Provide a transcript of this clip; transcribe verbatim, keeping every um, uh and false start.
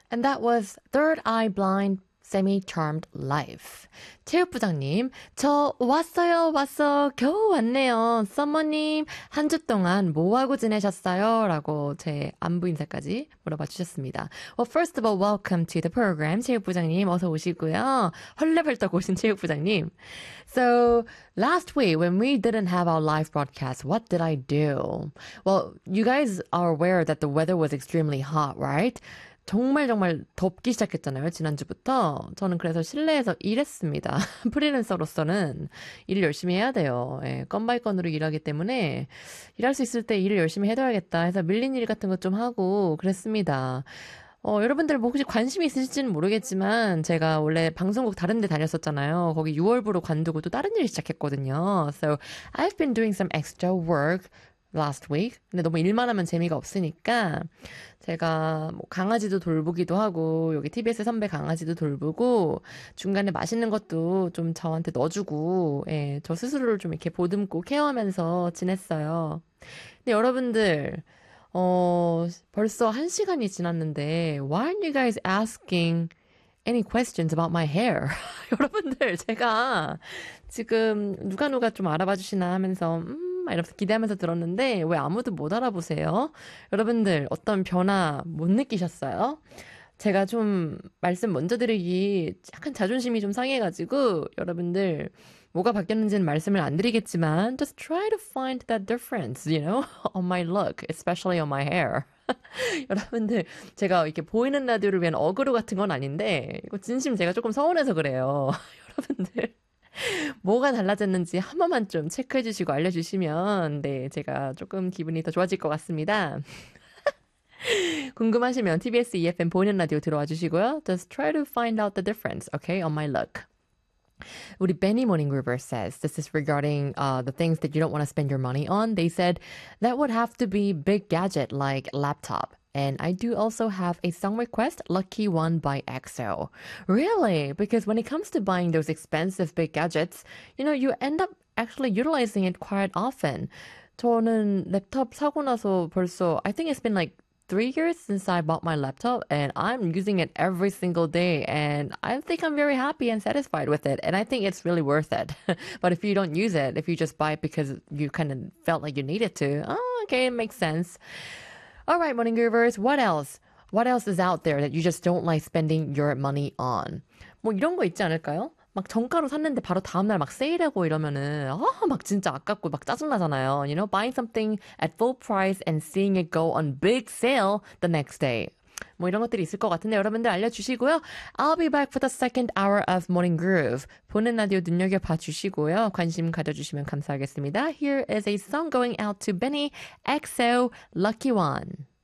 And that was Third Eye Blind Semi-Charmed Life. 체육부장님, 저 왔어요, 왔어, 겨우 왔네요. 썸머님, 한 주 동안 뭐하고 지내셨어요? 라고 제 안부 인사까지 물어봐 주셨습니다. Well, first of all, welcome to the program. 체육부장님, 어서 오시고요. 헐레벌떡 오신 체육부장님. So, last week, when we didn't have our live broadcast, what did I do? Well, you guys are aware that the weather was extremely hot, right? 정말 정말 덥기 시작했잖아요. 지난주부터. 저는 그래서 실내에서 일했습니다. 프리랜서로서는 일을 열심히 해야 돼요. 예, 건바이 건으로 일하기 때문에 일할 수 있을 때 일을 열심히 해둬야겠다 해서 밀린 일 같은 것 좀 하고 그랬습니다. 어, 여러분들 뭐 혹시 관심이 있으실지는 모르겠지만 제가 원래 방송국 다른 데 다녔었잖아요. 거기 유월부로 관두고 또 다른 일 시작했거든요. So I've been doing some extra work last week. 근데 너무 일만 하면 재미가 없으니까 제가 뭐 강아지도 돌보기도 하고 여기 티비에스 선배 강아지도 돌보고 중간에 맛있는 것도 좀 저한테 넣어주고 예, 저 스스로를 좀 이렇게 보듬고 케어하면서 지냈어요. 근데 여러분들 어, 벌써 한 시간이 지났는데 Why aren't you guys asking any questions about my hair? 여러분들 제가 지금 누가 누가 좀 알아봐 주시나 하면서 음 이러면서 기대하면서 들었는데 왜 아무도 못 알아보세요? 여러분들 어떤 변화 못 느끼셨어요? 제가 좀 말씀 먼저 드리기 약간 자존심이 좀 상해가지고 여러분들 뭐가 바뀌었는지는 말씀을 안 드리겠지만 just try to find that difference, you know, on my look, especially on my hair. 여러분들 제가 이렇게 보이는 라디오를 위한 어그로 같은 건 아닌데 이거 진심 제가 조금 서운해서 그래요. 여러분들 뭐가 달라졌는지 한 번만 좀 체크해 주시고 알려주시면 네 제가 조금 기분이 더 좋아질 것 같습니다. 궁금하시면 티비에스 이에프엠 보이는 라디오 들어와 주시고요. Just try to find out the difference, okay, on my look. 우리 Benny Morning River says, this is regarding uh, the things that you don't want to spend your money on. They said that would have to be big gadget like laptop. And I do also have a song request, Lucky One by X O. Really? Because when it comes to buying those expensive big gadgets, you know, you end up actually utilizing it quite often. 저는 랩탑 사고 나서 벌써, I think it's been like three years since I bought my laptop and I'm using it every single day and I think I'm very happy and satisfied with it and I think it's really worth it. But if you don't use it, if you just buy it because you kind of felt like you needed to, oh, okay, it makes sense. All right, Morning Groovers, what else? What else is out there that you just don't like spending your money on? 뭐 이런 거 있지 않을까요? 막 정가로 샀는데 바로 다음날 막 세일하고 이러면은 아, 막 진짜 아깝고 막 짜증나잖아요. You know, buying something at full price and seeing it go on big sale the next day. 뭐 이런 것들이 있을 것 같은데 여러분들 알려주시고요. I'll be back for the second hour of Morning Groove. 보는 라디오 눈여겨봐 주시고요. 관심 가져주시면 감사하겠습니다. Here is a song going out to Benny X O, Lucky One.